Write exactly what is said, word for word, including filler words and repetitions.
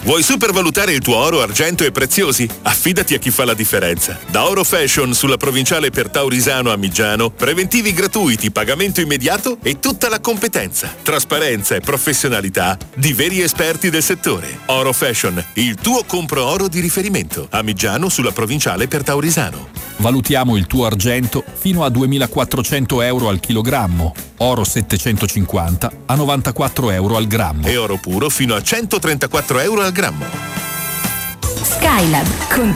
Vuoi supervalutare il tuo oro, argento e preziosi? Affidati a chi fa la differenza. Da Oro Fashion sulla provinciale per Taurisano a Miggiano, preventivi gratuiti, pagamento immediato e tutta la competenza, trasparenza e professionalità di veri esperti del settore. Oro Fashion, il tuo compro oro di riferimento. A Miggiano sulla provinciale per Taurisano. Valutiamo il tuo argento fino a duemilaquattrocento euro al chilogrammo, oro settecentocinquanta a novantaquattro euro al grammo e oro puro fino a centotrentaquattro euro al grammo. Skylab con